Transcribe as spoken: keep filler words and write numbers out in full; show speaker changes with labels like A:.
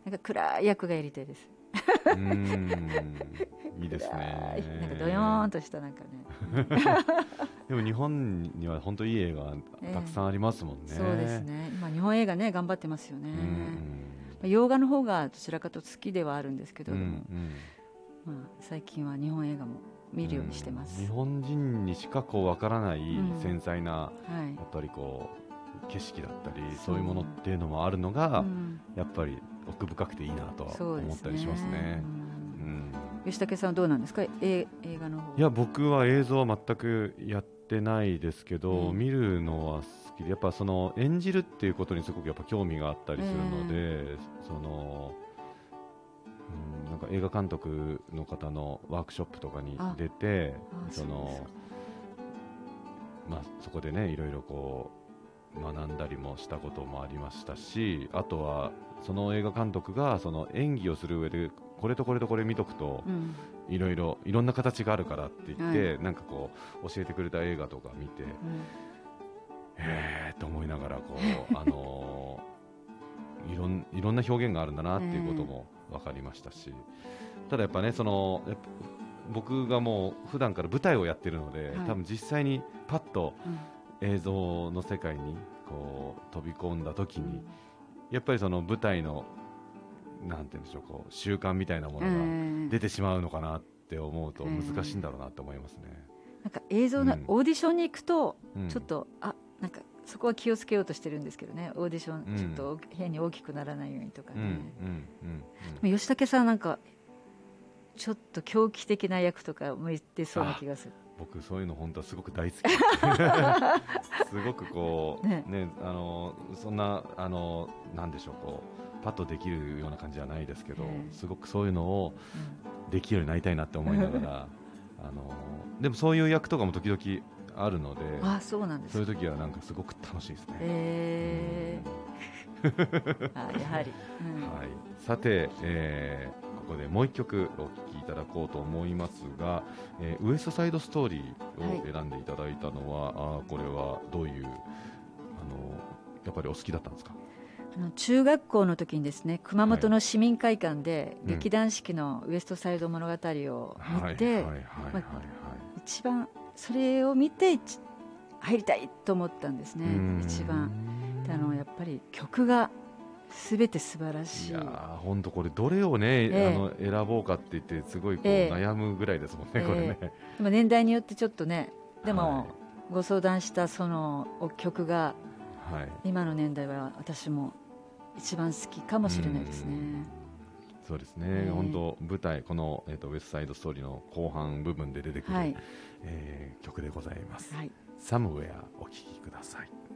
A: なんか暗い役がやりたいです。
B: うーんいいですね。
A: なんかドヨーンとしたなんかね
B: でも日本には本当いい映画たくさんありますもんね、
A: えー、そうですね。今日本映画ね頑張ってますよね。
B: うん
A: うん、洋画の方がどちらかと好きではあるんですけど、
B: うんう
A: でも、
B: ん
A: まあ、最近は日本映画も見るようにしてます。
B: 日本人にしかこうわからない繊細な、
A: うん、はい、
B: やっぱりこう景色だったりそういうものっていうのもあるのが、うん、やっぱり奥深くていいなとは思ったりしますね。
A: 吉武さんはどうなんですか、え映画の方。
B: いや僕は映像は全くやってないですけど、
A: うん、
B: 見るのは好きでやっぱその演じるっていうことにすごくやっぱ興味があったりするので、えー、そのうん、なんか映画監督の方のワークショップとかに出てそのまあ、そこでねいろいろこう学んだりもしたこともありましたし、あとはその映画監督がその演技をする上でこれとこれとこれ見とくといろいろいろんな形があるからって言って、はい、なんかこう教えてくれた映画とか見て、うん、へーと思いながらこうあのー、いろんいろんな表現があるんだなっていうことも分かりましたし、ただやっぱねそのやっぱ僕がもう普段から舞台をやってるので、はい、多分実際にパッと映像の世界にこう飛び込んだ時に、うん、やっぱりその舞台のなんて言うんでしょう、こう習慣みたいなものが出てしまうのかなって思うと難しいんだろうなと思いますね。
A: なんか映像のオーディションに行くとちょっと、うん、あなんかそこは気をつけようとしてるんですけどね、オーディションちょっと変に大きくならないようにとかね、うんうんうんうん、吉武さんなんかちょっと狂気的な役とか向いてそうな気がする。
B: 僕そういうの本当はすごく大好きすごくこう、ねね、あのそんなあのなんでしょう、こうパッとできるような感じじゃないですけど、えー、すごくそういうのをできるようになりたいなって思いながらあのでもそういう役とかも時々あるので、
A: あ、そうなんですか。
B: そういう時はなんかすごく楽しいですね。
A: えー、あやはり、
B: うんはい、さて、えーここでもう一曲お聴きいただこうと思いますが、えー、ウエストサイドストーリーを選んでいただいたのは、はい、あこれはどういうあのやっぱりお好きだったんですか。
A: あの中学校の時にですね、熊本の市民会館で劇団四季のウエストサイド物語を見て、一番それを見て入りたいと思ったんですね。一番であのやっぱり曲がすべて素晴らしい。いや
B: 本当これどれをね、えー、あの選ぼうかって言ってすごいこう悩むぐらいですもんね、えー、これね、え
A: ー、でも年代によってちょっとね、でも、はい、ご相談したその曲が、はい、今の年代は私も一番好きかもしれないですね。
B: そうですね、えー、本当舞台この、えーと、ウエストサイドストーリーの後半部分で出てくる、はい、えー、曲でございます、はい、サムウェアお聴きください。